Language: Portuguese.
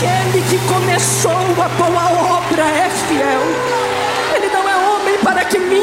aquele que começou a tua obra é fiel. Ele não é homem para que minta,